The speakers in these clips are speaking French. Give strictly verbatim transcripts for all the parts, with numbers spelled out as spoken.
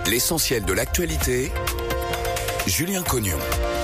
L'essentiel de l'actualité, Julien Cognon.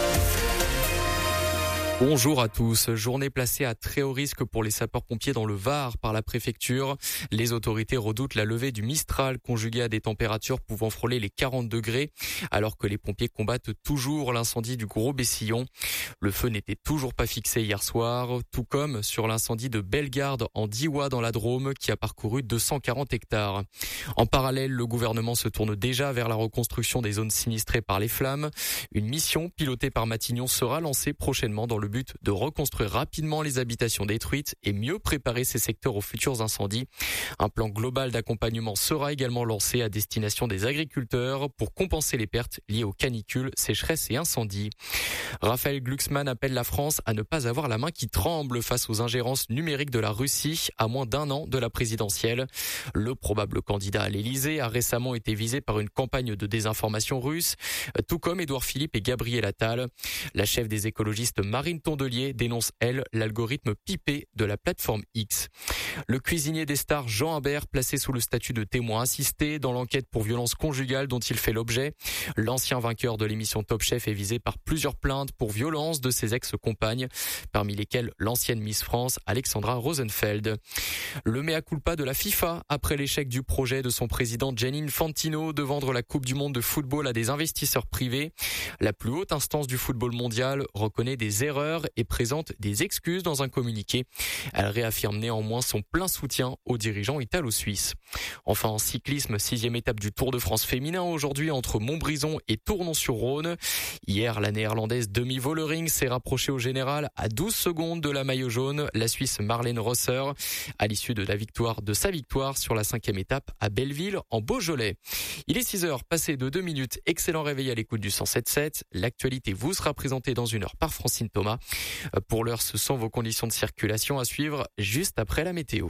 Bonjour à tous. Journée placée à très haut risque pour les sapeurs-pompiers dans le Var par la préfecture. Les autorités redoutent la levée du Mistral conjuguée à des températures pouvant frôler les quarante degrés alors que les pompiers combattent toujours l'incendie du Gros Bessillon. Le feu n'était toujours pas fixé hier soir, tout comme sur l'incendie de Bellegarde en Diois dans la Drôme qui a parcouru deux cent quarante hectares. En parallèle, le gouvernement se tourne déjà vers la reconstruction des zones sinistrées par les flammes. Une mission pilotée par Matignon sera lancée prochainement dans le but de reconstruire rapidement les habitations détruites et mieux préparer ces secteurs aux futurs incendies. Un plan global d'accompagnement sera également lancé à destination des agriculteurs pour compenser les pertes liées aux canicules, sécheresses et incendies. Raphaël Glucksmann appelle la France à ne pas avoir la main qui tremble face aux ingérences numériques de la Russie à moins d'un an de la présidentielle. Le probable candidat à l'Élysée a récemment été visé par une campagne de désinformation russe, tout comme Édouard Philippe et Gabriel Attal. La chef des écologistes Marine Tondelier dénonce, elle, l'algorithme pipé de la plateforme X. Le cuisinier des stars Jean Imbert, placé sous le statut de témoin assisté dans l'enquête pour violence conjugale dont il fait l'objet. L'ancien vainqueur de l'émission Top Chef est visé par plusieurs plaintes pour violence de ses ex-compagnes, parmi lesquelles l'ancienne Miss France Alexandra Rosenfeld. Le mea culpa de la FIFA après l'échec du projet de son président Gianni Infantino de vendre la Coupe du Monde de football à des investisseurs privés. La plus haute instance du football mondial reconnaît des erreurs et présente des excuses dans un communiqué. Elle réaffirme néanmoins son plein soutien aux dirigeants italo-suisses. Enfin, en cyclisme, sixième étape du Tour de France féminin aujourd'hui entre Montbrison et Tournon-sur-Rhône. Hier, la néerlandaise Demi Vollering s'est rapprochée au général à douze secondes de la maillot jaune, la Suisse Marlène Rosser, à l'issue de la victoire de sa victoire sur la cinquième étape à Belleville en Beaujolais. Il est six heures, passé de deux minutes. Excellent réveil à l'écoute du cent sept sept. L'actualité vous sera présentée dans une heure par Francine Thomas. Pour l'heure, ce sont vos conditions de circulation à suivre juste après la météo.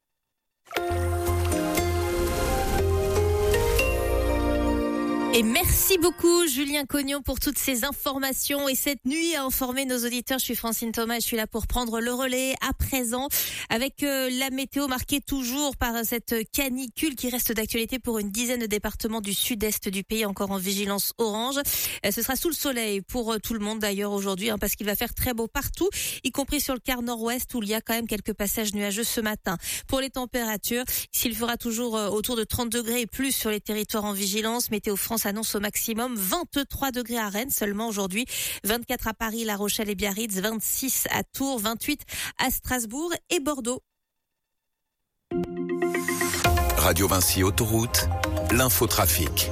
Et merci beaucoup Julien Cognon pour toutes ces informations et cette nuit à informer nos auditeurs. Je suis Francine Thomas et je suis là pour prendre le relais à présent avec euh, la météo marquée toujours par cette canicule qui reste d'actualité pour une dizaine de départements du sud-est du pays encore en vigilance orange. Euh, ce sera sous le soleil pour euh, tout le monde d'ailleurs aujourd'hui hein, parce qu'il va faire très beau partout, y compris sur le quart nord-ouest où il y a quand même quelques passages nuageux ce matin. Pour les températures, s'il fera toujours euh, autour de trente degrés et plus sur les territoires en vigilance, Météo France annonce au maximum vingt-trois degrés à Rennes seulement aujourd'hui, vingt-quatre à Paris, La Rochelle et Biarritz, vingt-six à Tours, vingt-huit à Strasbourg et Bordeaux. Radio Vinci Autoroute, l'infotrafic.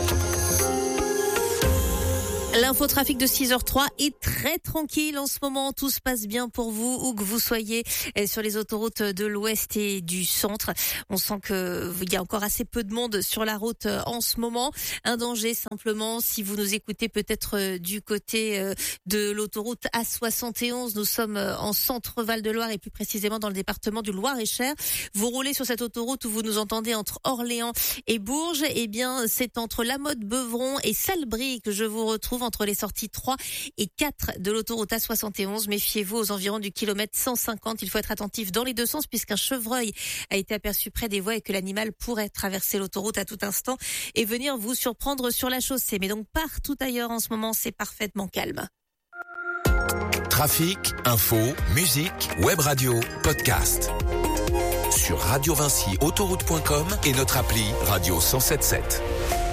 L'infotrafic de six heures trois est très tranquille en ce moment. Tout se passe bien pour vous, où que vous soyez sur les autoroutes de l'Ouest et du Centre. On sent qu'il y a encore assez peu de monde sur la route en ce moment. Un danger simplement, si vous nous écoutez peut-être du côté de l'autoroute A soixante et onze. Nous sommes en centre Val-de-Loire et plus précisément dans le département du Loir-et-Cher. Vous roulez sur cette autoroute où vous nous entendez entre Orléans et Bourges. Eh bien, c'est entre La Motte-Beuvron et Salbris que je vous retrouve entre les sorties trois et quatre de l'autoroute A soixante et onze. Méfiez-vous aux environs du kilomètre cent cinquante. Il faut être attentif dans les deux sens puisqu'un chevreuil a été aperçu près des voies et que l'animal pourrait traverser l'autoroute à tout instant et venir vous surprendre sur la chaussée. Mais donc partout ailleurs en ce moment, c'est parfaitement calme. Trafic, info, musique, web radio, podcast. Sur radio vinci autoroute point com et notre appli Radio cent soixante-dix-sept.